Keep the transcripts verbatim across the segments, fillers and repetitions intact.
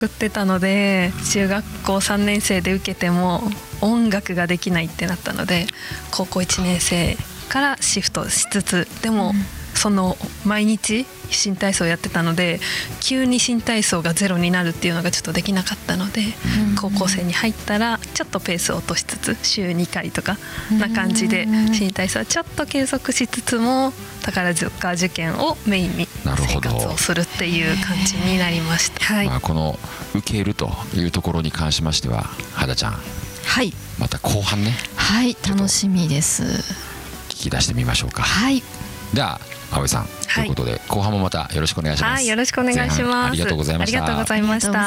作ってたので、中学校さんねん生で受けても音楽ができないってなったので、高校いちねん生からシフトしつつ、でも、うん、その毎日新体操やってたので、急に新体操がゼロになるっていうのがちょっとできなかったので、うん、高校生に入ったらちょっとペースを落としつつ週にかいとかな感じで、新体操はちょっと継続しつつも宝塚受験をメインに生活をするっていう感じになりました。はい、 まあ、この受けるというところに関しましては、肌ちゃん、 はい、 また後半ね、 はい、楽しみです。 聞き出してみましょうか。 はい、 では葵さん、ということで後半もまたよろしくお願いします。 はい、よろしくお願いします。 ありがとうございました。 ありがとうございました。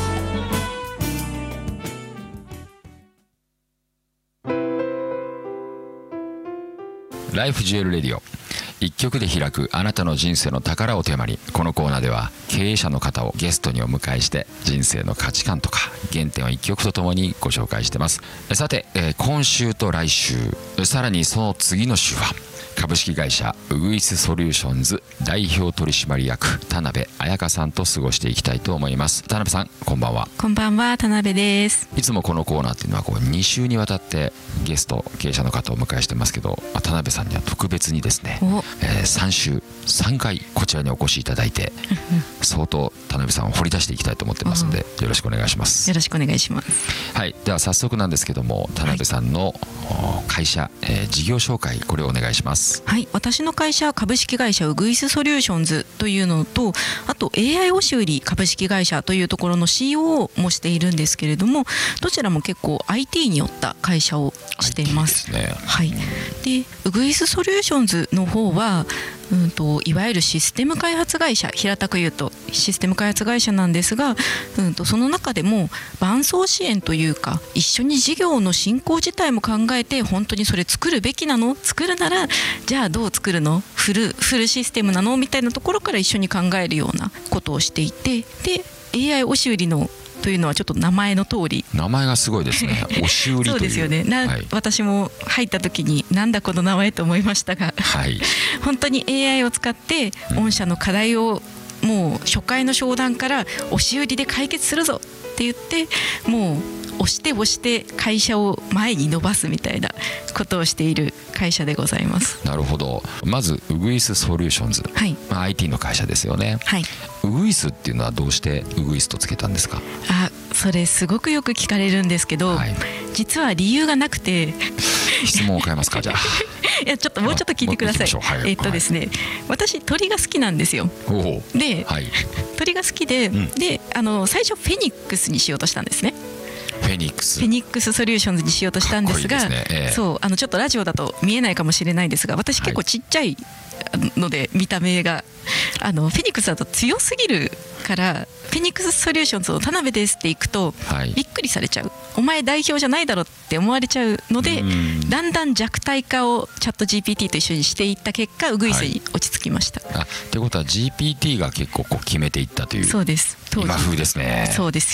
ライフジュエルレディオ、一曲で開くあなたの人生の宝をテーマに、このコーナーでは経営者の方をゲストにお迎えして人生の価値観とか原点を一曲とともにご紹介してます。さて、えー、今週と来週、さらにその次の週は株式会社ウグイスソリューションズ代表取締役田辺彩香さんと過ごしていきたいと思います。田辺さん、こんばんは。 こんばんは、田辺です。 いつもこのコーナーっていうのはこうに週にわたってゲスト経営者の方をお迎えしてますけど、田辺さんには特別にですね、えー、さん週さんかいこちらにお越しいただいて相当田辺さんを掘り出していきたいと思ってますので、よろしくお願いします。 よろしくお願いします。 はい、では早速なんですけども、田辺さんの会社、えー、事業紹介、これをお願いします。 はい、私の会社株式会社ウグイスソリューションズというのと、あと エーアイ 押売株式会社というところの シーオー もしているんですけれども、どちらも結構 アイティー によった会社をしています。 アイティー ですね。 はい、でウグイスソリューションズの方はうんといわゆるシステム開発会社、平たく言うとシステム開発会社なんですが、うんとその中でも伴走支援というか、一緒に事業の進行自体も考えて、本当にそれ作るべきなの、作るならじゃあどう作るの、フルフルシステムなのみたいなところから一緒に考えるようなことをしていて、で エーアイ 押売のというのはちょっと名前の通り、 名前がすごいですね。押し売りというそうですよね。な、はい、私も入った時になんだこの名前と思いましたが、はい、本当に エーアイ を使って御社の課題をもう初回の商談から押し売りで解決するぞって言って、もう押して押して会社を前に伸ばすみたいなことをしている会社でございます。 なるほど。まずウグイスソリューションズ、はい、まあ、アイティー の会社ですよね。はい、ウグイスっていうのはどうしてウグイスとつけたんですか？ あ、それすごくよく聞かれるんですけど、はい、実は理由がなくて質問を変えますか？じゃあいや、ちょっともうちょっと聞いてください。はい、えっとですね、はい、私鳥が好きなんですよ。で、はい、鳥が好きで、うん、であの最初フェニックスにしようとしたんですね。 フェニックスフェニックスソリューションズにしようとしたんですが、ね、えー、そうあのちょっとラジオだと見えないかもしれないですが、私結構ちっちゃいので、はい、見た目があのフェニックスだと強すぎるから、フェニックスソリューションズの田辺ですっていくと、はい、びっくりされちゃう、お前代表じゃないだろって思われちゃうので、だんだん弱体化をチャット ジーピーティー と一緒にしていった結果、ウグイスに落ち着きました。 はい、あってことは ジーピーティー が結構こう決めていったという。 そうです。 今風ですね。 そうです。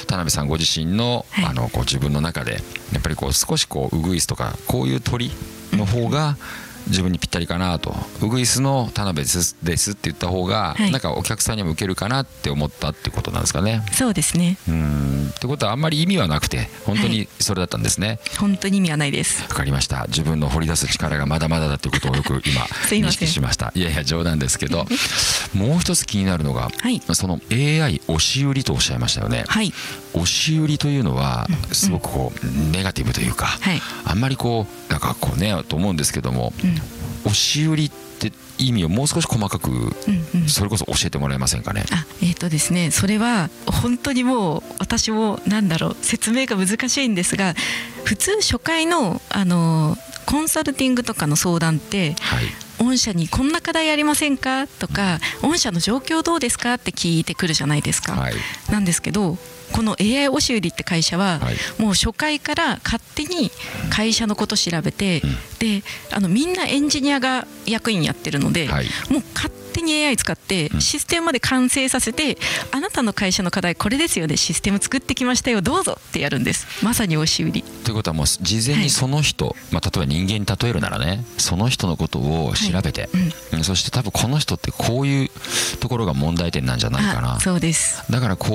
田辺さんご自身の、はい、あのこう自分の中でやっぱりこう少しこうウグイスとかこういう鳥の方が自分にぴったりかなと、ウグイスの田辺ですですって言った方が、はい、なんかお客さんにも受けるかなって思ったってことなんですかね。 そうですね。 うーんってことはあんまり意味はなくて、本当にそれだったんですね。はい、 本当に意味はないです。 わかりました。自分の掘り出す力がまだまだだということをよく今認識しました。いやいや冗談ですけどもう一つ気になるのが、はい、その エーアイ 押し売りとおっしゃいましたよね。はい、押し売りというのはすごくこう、うん、ネガティブというか、はい、あんまりこうなんかこうねと思うんですけども、うん、押し売りって意味をもう少し細かくそれこそ教えてもらえませんかね。 あ、えーとですね、それは本当にもう私もなんだろう説明が難しいんですが、普通初回のあのコンサルティングとかの相談って、はい、御社にこんな課題ありませんかとか、御社の状況どうですかって聞いてくるじゃないですか。はい、なんですけど、この エーアイ 押売って会社は、はい、もう初回から勝手に会社のこと調べて、うん、であのみんなエンジニアが役員やってるので、はい、もう勝手にに エーアイ 使ってシステムまで完成させて、あなたの会社の課題これですよね、システム作ってきましたよどうぞってやるんです。まさに押し売りということはもう事前にその人、はい、まあ、例えば人間に例えるならね、その人のことを調べて、はい、うん、そして多分この人ってこういうところが問題点なんじゃないかな。 そうです。 だからこう